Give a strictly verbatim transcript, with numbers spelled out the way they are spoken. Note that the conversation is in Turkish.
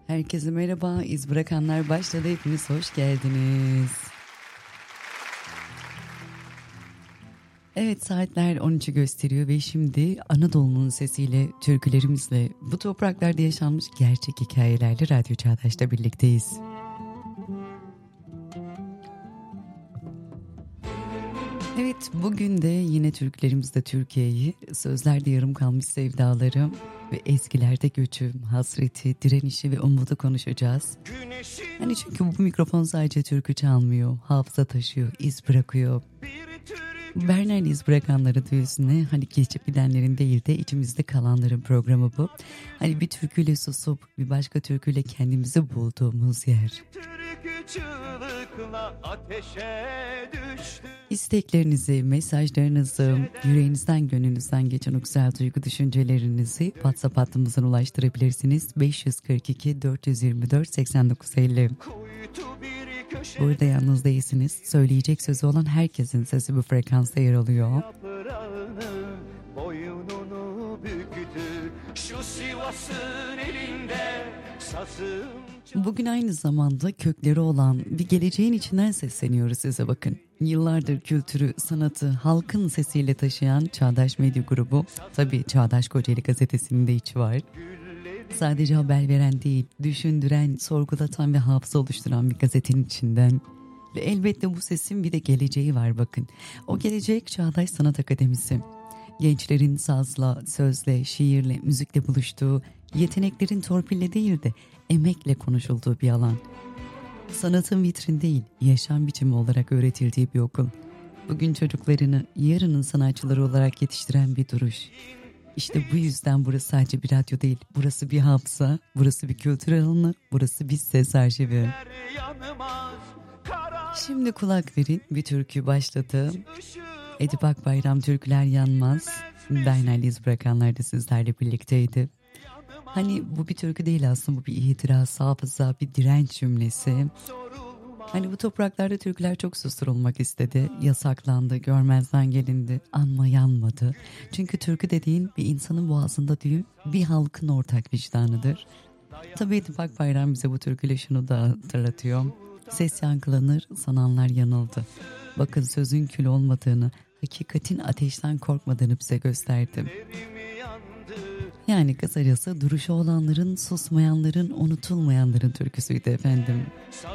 Herkese merhaba, İz Bırakanlar başladı. Hepiniz hoş geldiniz. Evet, saatler on üçü gösteriyor ve şimdi Anadolu'nun sesiyle, türkülerimizle, bu topraklarda yaşanmış gerçek hikayelerle Radyo Çağdaş'ta birlikteyiz. Evet, bugün de yine türkülerimizde Türkiye'yi, sözlerde yarım kalmış sevdaları ve eskilerde göçü, hasreti, direnişi ve umudu konuşacağız. Hani çünkü bu mikrofon sadece türkü çalmıyor, hafıza taşıyor, iz bırakıyor. Bernal iz bırakanları düğüsüne hani geçip gidenlerin değil de içimizde kalanların programı bu. Hani bir türküyle susup bir başka türküyle kendimizi bulduğumuz yer. İsteklerinizi, mesajlarınızı, yüreğinizden gönlünüzden geçen o güzel duygu düşüncelerinizi WhatsApp hattımızdan ulaştırabilirsiniz. beş yüz kırk iki dört yüz yirmi dört seksen dokuz elli. Burada yalnız değilsiniz. Söyleyecek sözü olan herkesin sesi bu frekansta yer alıyor. Bugün aynı zamanda kökleri olan bir geleceğin içinden sesleniyoruz size, bakın. Yıllardır kültürü, sanatı halkın sesiyle taşıyan Çağdaş Medya Grubu, tabii Çağdaş Kocaeli Gazetesi'nin de içi var. Sadece haber veren değil, düşündüren, sorgulatan ve hafıza oluşturan bir gazetenin içinden. Ve elbette bu sesin bir de geleceği var, bakın. O gelecek Çağdaş Sanat Akademisi. Gençlerin sazla, sözle, şiirle, müzikle buluştuğu, yeteneklerin torpille değil de emekle konuşulduğu bir alan. Sanatın vitrin değil, yaşam biçimi olarak öğretildiği bir okul. Bugün çocuklarını yarının sanatçıları olarak yetiştiren bir duruş. İşte bu yüzden burası sadece bir radyo değil, burası bir hafıza, burası bir kültür alanı, burası bir ses arşivi. Şimdi kulak verin, bir türkü başladı. Edip Akbayram Türküler Yanmaz, Bernal iz bırakanlar da sizlerle birlikteydi. Hani bu bir türkü değil aslında, bu bir itiraz, hafıza, bir direnç cümlesi. Hani bu topraklarda türküler çok susturulmak istedi, yasaklandı, görmezden gelindi, anma yanmadı. Çünkü türkü dediğin bir insanın boğazında düğüm, bir halkın ortak vicdanıdır. Tabii Edip Akbayram bize bu türküyle şunu da hatırlatıyor. Ses yankılanır, sananlar yanıldı. Bakın sözün kül olmadığını, hakikatin ateşten korkmadığını bize gösterdi. Yani kısacası duruşu olanların, susmayanların, unutulmayanların türküsüydü efendim.